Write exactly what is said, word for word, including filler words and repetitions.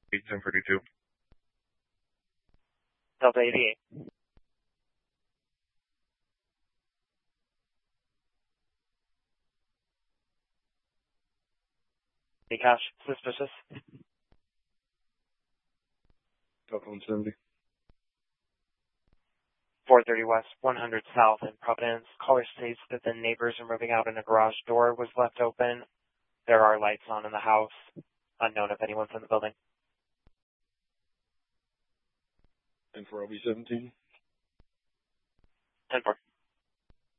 ten forty-two. Delta eighty-eight. Cash, suspicious. Delta one seventy. four thirty West, one hundred South in Providence. Caller states that the neighbors are moving out and a garage door was left open. There are lights on in the house. Unknown if anyone's in the building. ten four L B seventeen. ten four.